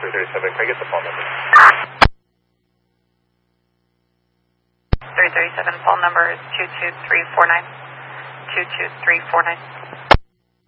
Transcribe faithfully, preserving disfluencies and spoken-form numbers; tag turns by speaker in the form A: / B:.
A: three thirty-seven. Can I get the phone number?
B: three thirty-seven, phone number is two two three four nine. two two three four nine.